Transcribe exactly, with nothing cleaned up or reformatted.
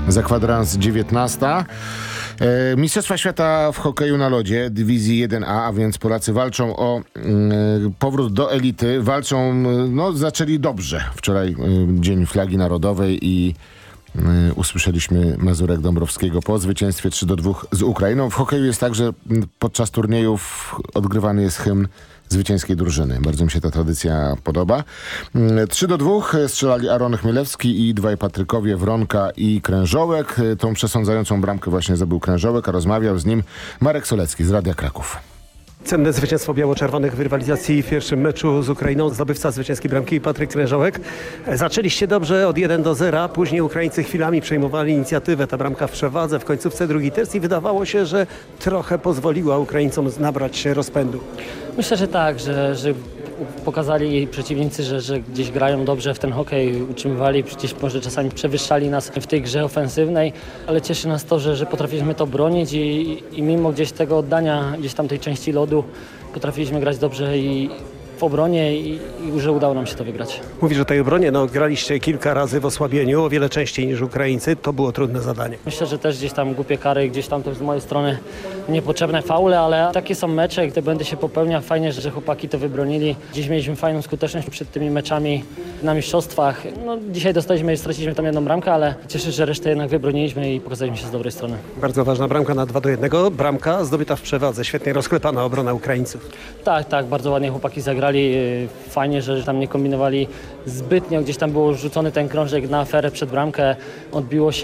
Za kwadrans dziewiętnasta. E, Mistrzostwa Świata w hokeju na lodzie dywizji jeden A, a więc Polacy walczą o e, powrót do elity. Walczą, no zaczęli dobrze. Wczoraj e, Dzień Flagi Narodowej i e, usłyszeliśmy Mazurek Dąbrowskiego po zwycięstwie trzy do dwóch z Ukrainą. W hokeju jest tak, że podczas turniejów odgrywany jest hymn zwycięskiej drużyny. Bardzo mi się ta tradycja podoba. trzy do dwóch strzelali Aaron Chmielewski i dwaj Patrykowie, Wronka i Krężołek. Tą przesądzającą bramkę właśnie zdobył Krężołek, a rozmawiał z nim Marek Solecki z Radia Kraków. Cenne zwycięstwo biało-czerwonych w rywalizacji w pierwszym meczu z Ukrainą. Zdobywca zwycięskiej bramki Patryk Krężołek. Zaczęliście dobrze od jeden do zera. Później Ukraińcy chwilami przejmowali inicjatywę. Ta bramka w przewadze w końcówce drugiej tercji. Wydawało się, że trochę pozwoliła Ukraińcom nabrać się rozpędu. Myślę, że tak, że, że pokazali przeciwnicy, że, że gdzieś grają dobrze w ten hokej, utrzymywali, gdzieś może czasami przewyższali nas w tej grze ofensywnej, ale cieszy nas to, że, że potrafiliśmy to bronić i, i mimo gdzieś tego oddania, gdzieś tam tej części lodu, potrafiliśmy grać dobrze i w obronie i, i że udało nam się to wygrać. Mówisz o tej obronie, no graliście kilka razy w osłabieniu, o wiele częściej niż Ukraińcy. To było trudne zadanie. Myślę, że też gdzieś tam głupie kary, gdzieś tam też z mojej strony niepotrzebne faule, ale takie są mecze, te błędy się popełnia. Fajnie, że chłopaki to wybronili. Dziś mieliśmy fajną skuteczność przed tymi meczami na mistrzostwach. No, dzisiaj dostaliśmy i straciliśmy tam jedną bramkę, ale cieszę się, że resztę jednak wybroniliśmy i pokazaliśmy się z dobrej strony. Bardzo ważna bramka na dwa do jednego. Bramka zdobyta w przewadze. Świetnie rozklepana obrona Ukraińców. Tak, tak, bardzo ładnie chłopaki zagrali. Fajnie, że tam nie kombinowali zbytnio. Gdzieś tam było rzucony ten krążek na aferę przed bramkę. Odbiło się